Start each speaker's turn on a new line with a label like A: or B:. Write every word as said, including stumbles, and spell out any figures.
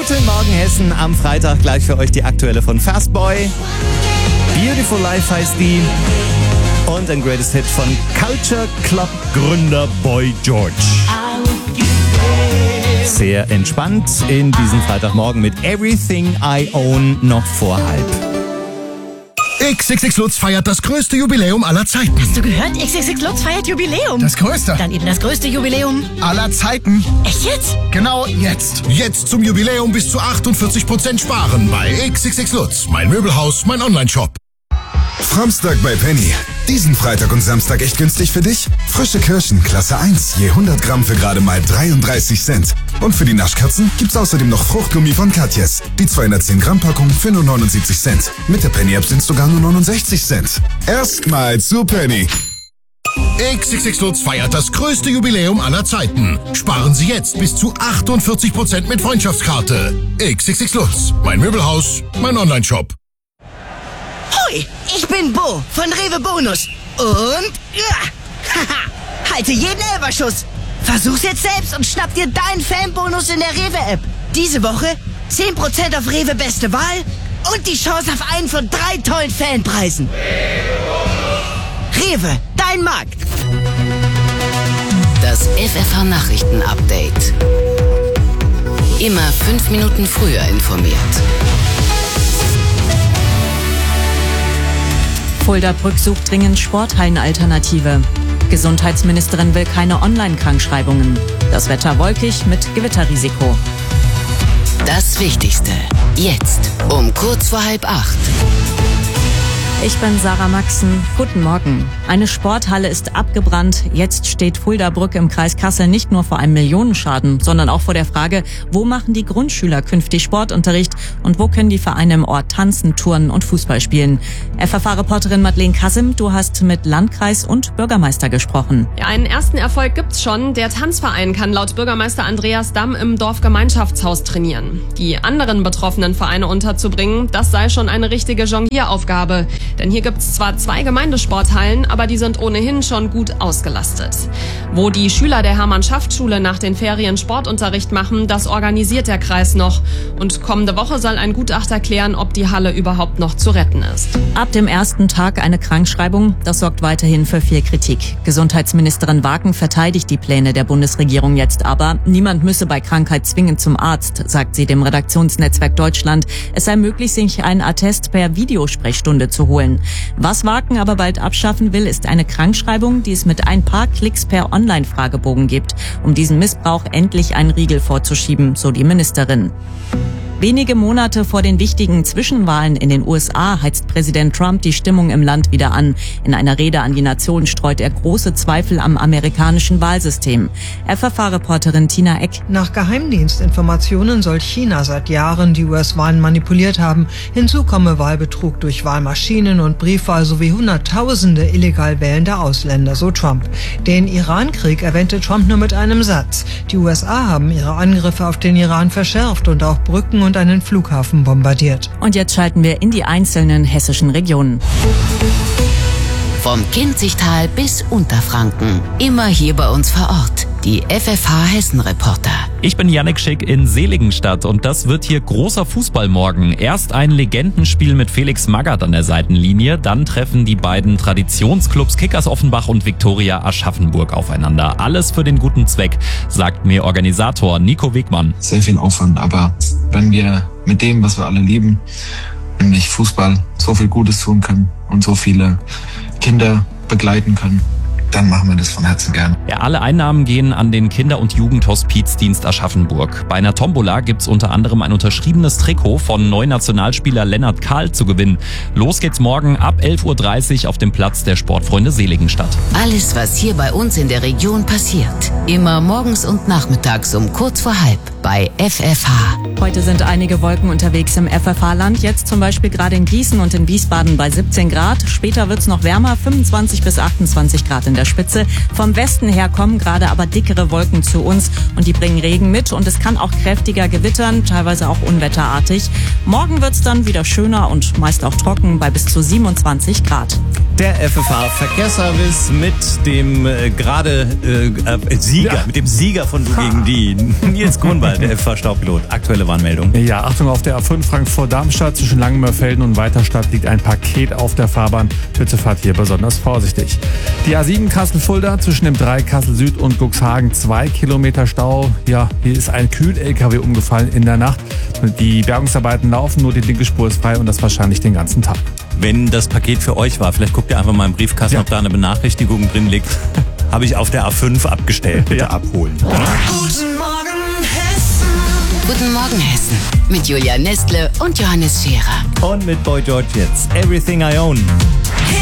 A: Guten Morgen Hessen, am Freitag gleich für euch die aktuelle von Fastboy. Beautiful Life heißt die. Und ein Greatest Hit von Culture Club Gründer Boy George. Sehr entspannt in diesem Freitagmorgen mit Everything I Own noch vor halb.
B: X X X Lutz feiert das größte Jubiläum aller Zeiten.
C: Hast du gehört? X X X Lutz feiert Jubiläum.
B: Das größte?
C: Dann eben das größte Jubiläum
B: aller Zeiten.
C: Echt jetzt?
B: Genau jetzt. Jetzt zum Jubiläum bis zu achtundvierzig Prozent sparen bei X X X Lutz. Mein Möbelhaus, mein Onlineshop.
D: Framstag bei Penny. Diesen Freitag und Samstag echt günstig für dich? Frische Kirschen, Klasse eins, je hundert Gramm für gerade mal dreiunddreißig Cent. Und für die Naschkatzen gibt's außerdem noch Fruchtgummi von Katjes. Die zweihundertzehn Gramm Packung für nur neunundsiebzig Cent. Mit der Penny-App sind's sogar nur neunundsechzig Cent. Erstmal zu Penny.
B: X X X Lutz feiert das größte Jubiläum aller Zeiten. Sparen Sie jetzt bis zu achtundvierzig Prozent mit Freundschaftskarte. X X X Lutz. Mein Möbelhaus, mein Onlineshop.
C: Hoi, ich bin Bo von Rewe Bonus. Und ja, haha, halte jeden Elferschuss. Versuch's jetzt selbst und schnapp dir deinen Fanbonus in der Rewe-App. Diese Woche zehn Prozent auf Rewe Beste Wahl und die Chance auf einen von drei tollen Fanpreisen. Rewe, dein Markt.
E: Das F F H-Nachrichten-Update. Immer fünf Minuten früher informiert.
F: Fulda-Brück sucht dringend Sporthallenalternative. Gesundheitsministerin will keine Online-Krankschreibungen. Das Wetter wolkig mit Gewitterrisiko.
E: Das Wichtigste. Jetzt um kurz vor halb acht.
F: Ich bin Sarah Maxen. Guten Morgen. Eine Sporthalle ist abgebrannt. Jetzt steht Fulda-Brück im Kreis Kassel nicht nur vor einem Millionenschaden, sondern auch vor der Frage, wo machen die Grundschüler künftig Sportunterricht und wo können die Vereine im Ort tanzen, turnen und Fußball spielen. F F H-Reporterin Madeleine Kassim, du hast mit Landkreis und Bürgermeister gesprochen.
G: Ja, einen ersten Erfolg gibt's schon. Der Tanzverein kann laut Bürgermeister Andreas Damm im Dorfgemeinschaftshaus trainieren. Die anderen betroffenen Vereine unterzubringen, das sei schon eine richtige Jonglieraufgabe. Denn hier gibt's zwar zwei Gemeindesporthallen, aber die sind ohnehin schon gut ausgelastet. Wo die Schüler der Hermann-Schaft-Schule nach den Ferien Sportunterricht machen, das organisiert der Kreis noch. Und kommende Woche soll ein Gutachter klären, ob die Halle überhaupt noch zu retten ist.
F: Ab dem ersten Tag eine Krankschreibung, das sorgt weiterhin für viel Kritik. Gesundheitsministerin Waken verteidigt die Pläne der Bundesregierung jetzt aber. Niemand müsse bei Krankheit zwingend zum Arzt, sagt sie dem Redaktionsnetzwerk Deutschland. Es sei möglich, sich einen Attest per Videosprechstunde zu holen. Was Waken aber bald abschaffen will, ist eine Krankschreibung, die es mit ein paar Klicks per Online-Fragebogen gibt, um diesem Missbrauch endlich einen Riegel vorzuschieben, so die Ministerin. Wenige Monate vor den wichtigen Zwischenwahlen in den U S A heizt Präsident Trump die Stimmung im Land wieder an. In einer Rede an die Nation streut er große Zweifel am amerikanischen Wahlsystem. F F H-Reporterin Tina Eck.
H: Nach Geheimdienstinformationen soll China seit Jahren die U S-Wahlen manipuliert haben. Hinzu komme Wahlbetrug durch Wahlmaschinen und Briefwahl sowie Hunderttausende illegal wählende Ausländer, so Trump. Den Iran-Krieg erwähnte Trump nur mit einem Satz. Die U S A haben ihre Angriffe auf den Iran verschärft und auch Brücken und einen Flughafen bombardiert.
F: Und jetzt schalten wir in die einzelnen hessischen Regionen.
E: Vom Kinzigtal bis Unterfranken. Immer hier bei uns vor Ort. Die F F H-Hessen-Reporter.
I: Ich bin Yannick Schick in Seligenstadt und das wird hier großer Fußball morgen. Erst ein Legendenspiel mit Felix Magath an der Seitenlinie, dann treffen die beiden Traditionsclubs Kickers Offenbach und Viktoria Aschaffenburg aufeinander. Alles für den guten Zweck, sagt mir Organisator Nico Wegmann.
J: Sehr viel Aufwand, aber wenn wir mit dem, was wir alle lieben, nämlich Fußball, so viel Gutes tun können und so viele Kinder begleiten können, dann machen wir das von Herzen gern.
I: Ja, alle Einnahmen gehen an den Kinder- und Jugendhospizdienst Aschaffenburg. Bei einer Tombola gibt's unter anderem ein unterschriebenes Trikot von Neunationalspieler Lennart Kahl zu gewinnen. Los geht's morgen ab elf Uhr dreißig auf dem Platz der Sportfreunde Seligenstadt.
E: Alles, was hier bei uns in der Region passiert. Immer morgens und nachmittags um kurz vor halb bei F F H.
F: Heute sind einige Wolken unterwegs im F F H-Land. Jetzt zum Beispiel gerade in Gießen und in Wiesbaden bei siebzehn Grad. Später wird's noch wärmer, fünfundzwanzig bis achtundzwanzig Grad in der Spitze. Vom Westen her kommen gerade aber dickere Wolken zu uns und die bringen Regen mit und es kann auch kräftiger gewittern, teilweise auch unwetterartig. Morgen wird's dann wieder schöner und meist auch trocken bei bis zu siebenundzwanzig Grad.
A: Der F F H-Verkehrsservice mit dem äh, gerade äh, äh, Sieger,
K: Ja.
A: mit dem Sieger von Du gegen Die, Nils Grunwald, der F F H-Staubpilot. Aktuelle Warnmeldung.
K: Ja, Achtung, auf der A fünf Frankfurt-Darmstadt zwischen Langenmörfelden und Weiterstadt liegt ein Paket auf der Fahrbahn. Bitte fahrt hier besonders vorsichtig. Die A sieben Kassel-Fulda zwischen dem drei Kassel Süd und Cuxhagen zwei Kilometer Stau. Ja, hier ist ein Kühl-L K W umgefallen in der Nacht. Die Bergungsarbeiten laufen, nur die linke Spur ist frei und das wahrscheinlich den ganzen Tag.
A: Wenn das Paket für euch war, vielleicht guckt ihr einfach mal im Briefkasten,
K: Ja.
A: ob da eine Benachrichtigung drin liegt. Habe ich auf der A fünf abgestellt. Bitte
K: Ja.
A: abholen.
C: Guten Morgen, Hessen.
E: Guten Morgen, Hessen. Mit Julia Nestle und Johannes Scherer.
A: Und mit Boy George jetzt. Everything I Own.